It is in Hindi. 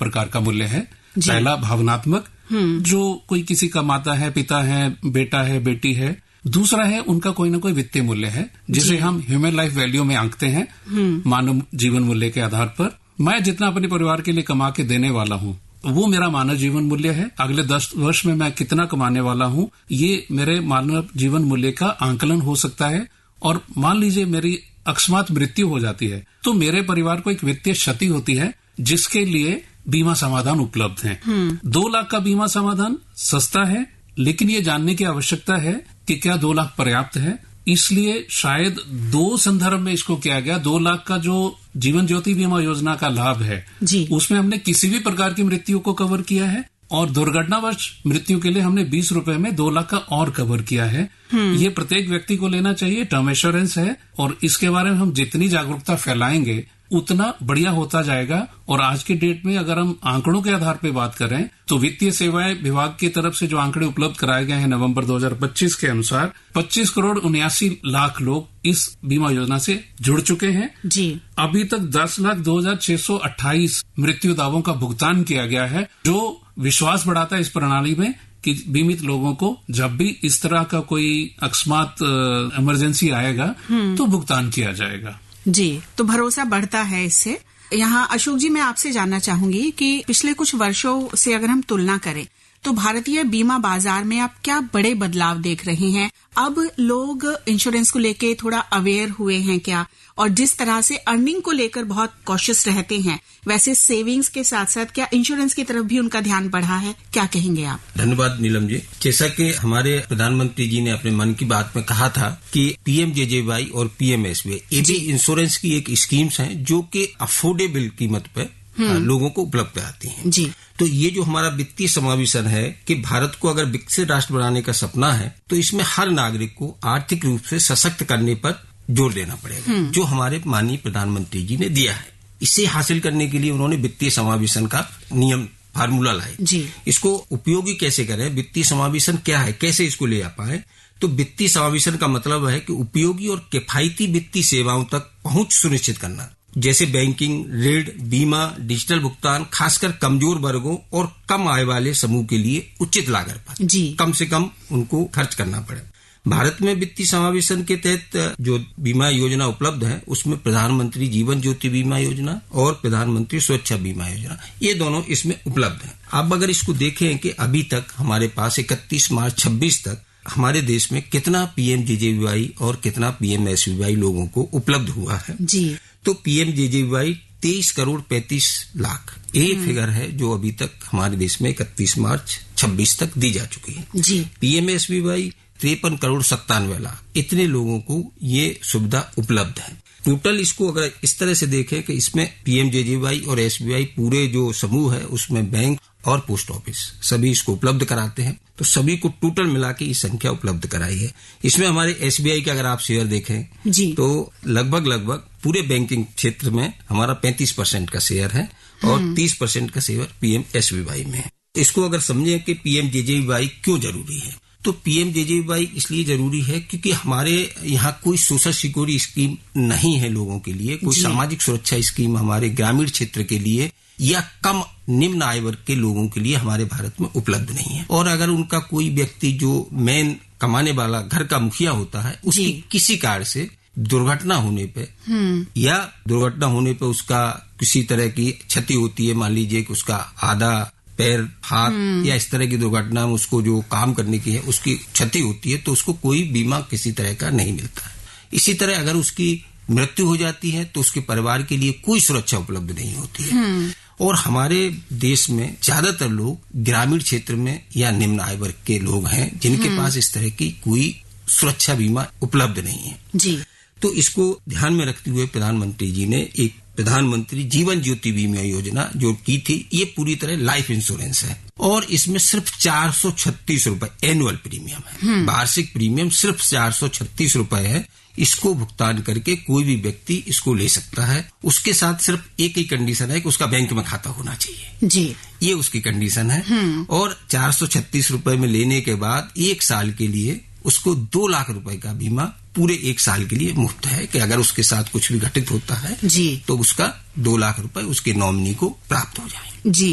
प्रकार का मूल्य है। पहला भावनात्मक, जो कोई किसी का माता है, पिता है, बेटा है, बेटी है। दूसरा है उनका कोई ना कोई वित्तीय मूल्य है, जिसे हम ह्यूमन लाइफ वैल्यू में आंकते हैं, मानव जीवन मूल्य के आधार पर। मैं जितना अपने परिवार के लिए कमा के देने वाला हूँ, वो मेरा मानव जीवन मूल्य है। अगले 10 वर्ष में मैं कितना कमाने वाला हूँ, ये मेरे मानव जीवन मूल्य का आंकलन हो सकता है। और मान लीजिए मेरी अकस्मात मृत्यु हो जाती है, तो मेरे परिवार को एक वित्तीय क्षति होती है, जिसके लिए बीमा समाधान उपलब्ध है। 2 लाख का बीमा समाधान सस्ता है, लेकिन ये जानने की आवश्यकता है कि क्या 2 लाख पर्याप्त है। इसलिए शायद 2 संदर्भ में इसको किया गया। 2 लाख का जो जीवन ज्योति बीमा योजना का लाभ है, उसमें हमने किसी भी प्रकार की मृत्यु को कवर किया है, और दुर्घटनावश मृत्यु के लिए हमने 20 रुपए में 2 लाख का और कवर किया है। ये प्रत्येक व्यक्ति को लेना चाहिए, टर्म एश्योरेंस है, और इसके बारे में हम जितनी जागरूकता फैलाएंगे उतना बढ़िया होता जाएगा। और आज के डेट में अगर हम आंकड़ों के आधार पर बात करें, तो वित्तीय सेवाएं विभाग की तरफ से जो आंकड़े उपलब्ध कराए गए हैं नवंबर 2025 के अनुसार 25 करोड़ 79 लाख लोग इस बीमा योजना से जुड़ चुके हैं। अभी तक 10,02,628 मृत्यु दावों का भुगतान किया गया है, जो विश्वास बढ़ाता है इस प्रणाली में कि बीमित लोगों को जब भी इस तरह का कोई अकस्मात इमरजेंसी आएगा तो भुगतान किया जाएगा। जी, तो भरोसा बढ़ता है इससे। यहाँ अशोक जी, मैं आपसे जानना चाहूंगी कि पिछले कुछ वर्षों से अगर हम तुलना करें, तो भारतीय बीमा बाजार में आप क्या बड़े बदलाव देख रहे हैं? अब लोग इंश्योरेंस को लेके थोड़ा अवेयर हुए हैं क्या? और जिस तरह से अर्निंग को लेकर बहुत कॉशियस रहते हैं, वैसे सेविंग्स के साथ साथ क्या इंश्योरेंस की तरफ भी उनका ध्यान बढ़ा है? क्या कहेंगे आप? धन्यवाद नीलम जी। जैसा कि हमारे प्रधानमंत्री जी ने अपने मन की बात में कहा था कि पीएमजेजेवाई और पीएमएसबीवाई ये भी इंश्योरेंस की एक स्कीम्स हैं जो कि अफोर्डेबल कीमत पे लोगों को उपलब्ध कराती हैं। जी। तो ये जो हमारा वित्तीय समावेशन है कि भारत को अगर विकसित राष्ट्र बनाने का सपना है, तो इसमें हर नागरिक को आर्थिक रूप से सशक्त करने पर जोर देना पड़ेगा, जो हमारे माननीय प्रधानमंत्री जी ने दिया है। इसे हासिल करने के लिए उन्होंने वित्तीय समावेशन का नियम फार्मूला लाए। इसको उपयोगी कैसे करें, वित्तीय समावेशन क्या है, कैसे इसको ले आ पाए? तो वित्तीय समावेशन का मतलब है कि उपयोगी और किफायती वित्तीय सेवाओं तक पहुंच सुनिश्चित करना, जैसे बैंकिंग, ऋण, बीमा, डिजिटल भुगतान, खासकर कमजोर वर्गों और कम आय वाले समूह के लिए उचित लागत पर कम से कम उनको खर्च करना पड़े। भारत में वित्तीय समावेशन के तहत जो बीमा योजना उपलब्ध है, उसमें प्रधानमंत्री जीवन ज्योति बीमा योजना और प्रधानमंत्री सुरक्षा बीमा योजना, ये दोनों इसमें उपलब्ध हैं। अब अगर इसको देखें कि अभी तक हमारे पास 31 मार्च 26 तक हमारे देश में कितना पीएमजेजेबीवाई और कितना पीएमएसबीवाई लोगों को उपलब्ध हुआ है, तो पीएमजेजेबीवाई 23 करोड़ 35 लाख ये फिगर है जो अभी तक हमारे देश में 31 मार्च 26 तक दी जा चुकी है। पीएमएसबीवाई 53 करोड़ 97 लाख, इतने लोगों को ये सुविधा उपलब्ध है। टोटल इसको अगर इस तरह से देखें कि इसमें पीएमजेजेबीवाई और एसबीआई पूरे जो समूह है उसमें बैंक और पोस्ट ऑफिस सभी इसको उपलब्ध कराते हैं, तो सभी को टोटल मिला के ये संख्या उपलब्ध कराई है। इसमें हमारे एसबीआई का अगर आप शेयर देखें तो लगभग पूरे बैंकिंग क्षेत्र में हमारा 35% का शेयर है और 30% का शेयर पीएमएसबीवाई में है। इसको अगर समझें कि पीएमजेजेबीवाई क्यों जरूरी है, तो पीएमजेजेबीवाई इसलिए जरूरी है क्योंकि हमारे यहाँ कोई सोशल सिक्योरिटी स्कीम नहीं है लोगों के लिए, कोई सामाजिक सुरक्षा स्कीम हमारे ग्रामीण क्षेत्र के लिए या कम निम्न आय वर्ग के लोगों के लिए हमारे भारत में उपलब्ध नहीं है। और अगर उनका कोई व्यक्ति जो मेन कमाने वाला घर का मुखिया होता है, उसकी किसी कारण से दुर्घटना होने पे या दुर्घटना होने पे उसका किसी तरह की क्षति होती है, मान लीजिए कि उसका आधा पैर, हाथ या इस तरह की दुर्घटना में उसको जो काम करने की है उसकी क्षति होती है, तो उसको कोई बीमा किसी तरह का नहीं मिलता है। इसी तरह अगर उसकी मृत्यु हो जाती है तो उसके परिवार के लिए कोई सुरक्षा उपलब्ध नहीं होती है। और हमारे देश में ज्यादातर लोग ग्रामीण क्षेत्र में या निम्न आय वर्ग के लोग हैं जिनके पास इस तरह की कोई सुरक्षा बीमा उपलब्ध नहीं है। तो इसको ध्यान में रखते हुए प्रधानमंत्री जी ने एक प्रधानमंत्री जीवन ज्योति बीमा योजना जो की थी, ये पूरी तरह लाइफ इंश्योरेंस है और इसमें सिर्फ 436 रुपए एनुअल प्रीमियम है। वार्षिक प्रीमियम सिर्फ 436 रुपए है। इसको भुगतान करके कोई भी व्यक्ति इसको ले सकता है। उसके साथ सिर्फ एक ही कंडीशन है कि उसका बैंक में खाता होना चाहिए, ये उसकी कंडीशन है। और 436 रुपए में लेने के बाद 1 साल के लिए उसको 2 लाख रुपए का बीमा पूरे 1 साल के लिए मुफ्त है कि अगर उसके साथ कुछ भी घटित होता है तो उसका 2 लाख रुपए उसके नॉमिनी को प्राप्त हो जाए।